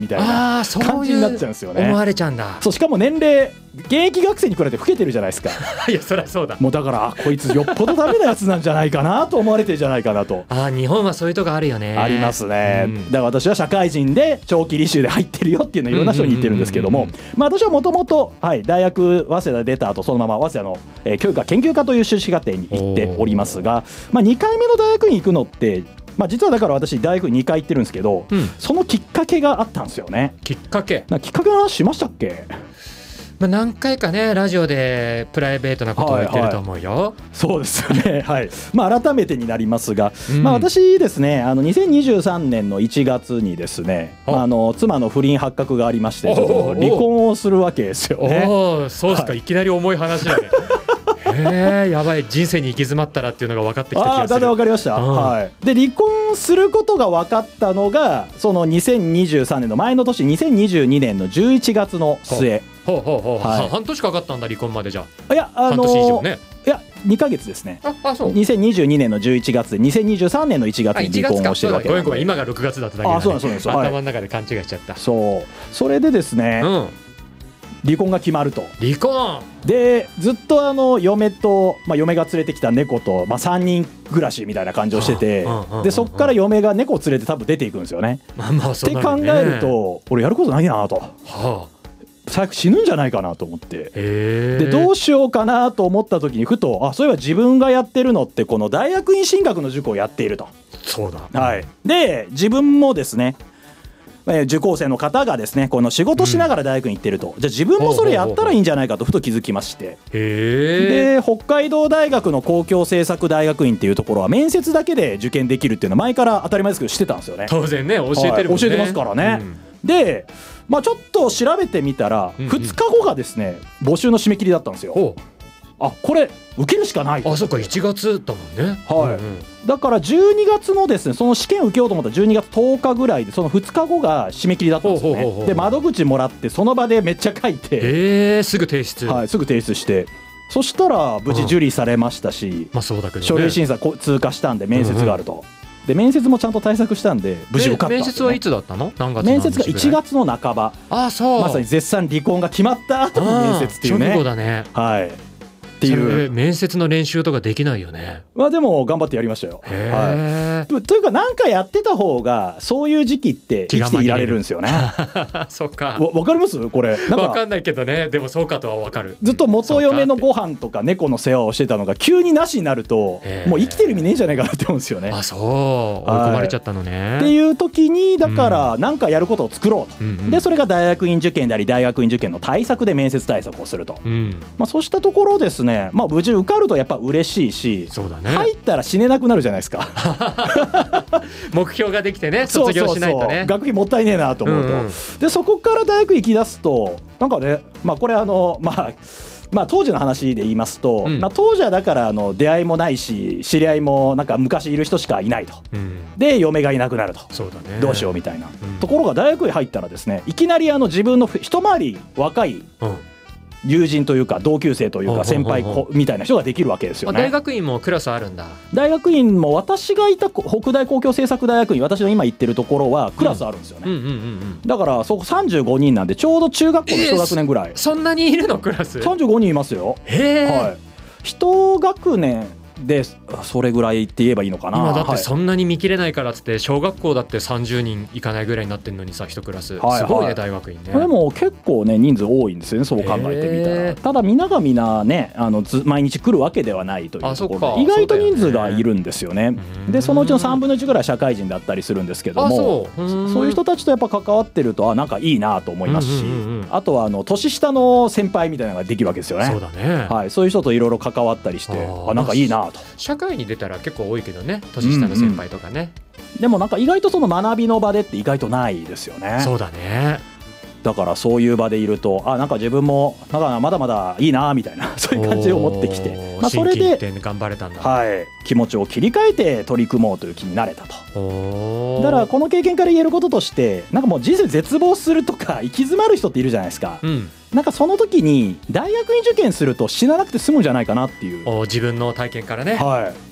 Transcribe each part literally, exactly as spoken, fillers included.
みたいな感じになっちゃうんですよね。 思われちゃうんだ。 そう、しかも年齢現役学生に比べて老けてるじゃないですかいやそりゃそうだ。 もうだからこいつよっぽどダメなやつなんじゃないかなと思われてるんじゃないかなと。 あ、日本はそういうとこあるよね。ありますね、うん、だから私は社会人で長期履修で入ってるよっていうのをいろんな人に言ってるんですけども、まあ私はもともと大学早稲田出た後そのまま早稲田の、えー、教育科研究科という修士課程に行っておりますが、まあ、にかいめの大学院行くのってまあ、実はだから私大学にかい行ってるんですけど、うん、そのきっかけがあったんですよね。 きっかけなきっかけの話しましたっけ？ まあ、何回かねラジオでプライベートなことを言ってると思うよ、はいはい、 そうですよね、はい。まあ、改めてになりますが、うん、まあ、私ですねあのにせんにじゅうさんねんのいちがつにですね、まあ、あの妻の不倫発覚がありましてちょっと離婚をするわけですよね。 おそうですか、はい、いきなり重い話だねへえ、やばい、人生に行き詰まったらっていうのが分かってきた気がする。あ、だんだん分かりました、うん、はい。で離婚することが分かったのがそのにせんにじゅうさんねんの前の年にせんにじゅうにねんのじゅういちがつの末。 ほうほうほう、はい、半年かかったんだ離婚まで。じゃあいや、あのー、 半年以上ね。 いやにかげつですね。 ああ、そう。 にせんにじゅうにねんのじゅういちがつでにせんにじゅうさんねんのいちがつに離婚をしてるわけなんで。 ごめんごめん、今がろくがつだっただけだ、ね、 あ、そうなんです、そうなんです。 頭の中で勘違いしちゃった、はい、 そう。それでですね、うん、離婚が決まると。 離婚でずっとあの嫁と、まあ、嫁が連れてきた猫と、まあ、さんにん暮らしみたいな感じをしてて、でそっから嫁が猫を連れて多分出ていくんですよね。 まあまあそうなるね。 って考えると俺やることないなと、はあ、最悪死ぬんじゃないかなと思って、でどうしようかなと思った時にふと、あ、そういえば自分がやってるのってこの大学院進学の塾をやっていると。 そうだ、 はい、で自分もですね受講生の方がですねこの仕事しながら大学に行ってると、うん、じゃあ自分もそれやったらいいんじゃないかとふと気づきまして、へで北海道大学の公共政策大学院っていうところは面接だけで受験できるっていうのは前から当たり前ですけど知ってたんですよね。 当然ね、教えてるもんね、 はい、教えてますからね、うん、で、まあ、ちょっと調べてみたらふつかごがですね募集の締め切りだったんですよ。あ、これ受けるしかない。 あ、そっか、いちがつだもんね。 はい、うんうん、だからじゅうにがつのですねその試験受けようと思ったらじゅうにがつとおかぐらいでそのふつかごが締め切りだったんですよね。で窓口もらってその場でめっちゃ書いて、 えー、すぐ提出、 はい、すぐ提出して、そしたら無事受理されましたし、うんまあそうだけどね、書類審査通過したんで面接があると、うんうん、で面接もちゃんと対策したんで無事受かったんです、ね、 面接はいつだったの？何月？ 面接がいちがつの半ば。あ、そう、まさに絶賛離婚が決まった後に面接っていうね。 直後だね。 はい、っていう。 面接の練習とかできないよね。 まあでも頑張ってやりましたよ。はい、というか何かやってた方がそういう時期って生きていられるんですよね。 そっか。 わ、わかりますこれ？なんかわかんないけどね、でもそうかとはわかる。 ずっと元嫁のご飯とか猫の世話をしてたのが急になしになるともう生きてる意味ねえんじゃないかなって思うんですよね。 あ、そう、追い込まれちゃったのね、 はい、っていう時にだから何かやることを作ろうと、うん、でそれが大学院受験であり大学院受験の対策で面接対策をすると、うん、まあ、そうしたところですね、まあ、無事受かるとやっぱ嬉しいし、 そうだね、 入ったら死ねなくなるじゃないですか目標ができてね、卒業しないとね。そうそうそう、学費もったいねえなと思うと、うんうん、でそこから大学行き出すとなんかね、まあ、これあのまあまあ、当時の話で言いますと、うん、まあ、当時はだからあの出会いもないし知り合いもなんか昔いる人しかいないと、うん、で嫁がいなくなると、そうだね、どうしようみたいな、うん、ところが大学に入ったらですねいきなりあの自分の一回り若い、うん、友人というか同級生というか先輩みたいな人ができるわけですよね。 大学院もクラスあるんだ。 大学院も私がいた北大公共政策大学院、私の今行ってるところはクラスあるんですよね。だからそこさんじゅうごにんなんでちょうど中学校の一学年ぐらい、えー、 そんなにいるのクラス？ さんじゅうごにんいますよ。へー、はい、一学年でそれぐらいって言えばいいのかな。 今だってそんなに見切れないからっつって小学校だってさんじゅうにんいかないぐらいになってんのにさ、一クラス、はいはい、すごいね大学院ね。 でも結構ね人数多いんですよね、そう考えてみたら。ただ皆が皆ねあのず毎日来るわけではないというところで意外と人数がいるんですよね。でそのうちのさんぶんのいちぐらい社会人だったりするんですけども、そう、そういう人たちとやっぱ関わってるとあなんかいいなと思いますし、あとはあの年下の先輩みたいなのができるわけですよね。そうだね、はい、そういう人といろいろ関わったりしてあなんかいいなと。 社会に出たら結構多いけどね、年下の先輩とかね、 うんうん、でもなんか意外とその学びの場でって意外とないですよね。 そうだね。 だからそういう場でいるとあなんか自分もなんかまだまだいいなみたいなそういう感じを持ってきて、まあ、それで頑張れたんだ、 はい、気持ちを切り替えて取り組もうという気になれたと。だからこの経験から言えることとしてなんかもう人生絶望するとか行き詰まる人っているじゃないですか、うん、なんかその時に大学院受験すると死ななくて済むんじゃないかなっていうお自分の体験からね、 はい、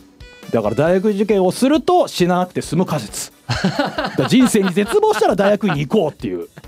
だから大学受験をすると死ななくて済む仮説人生に絶望したら大学に行こうっていう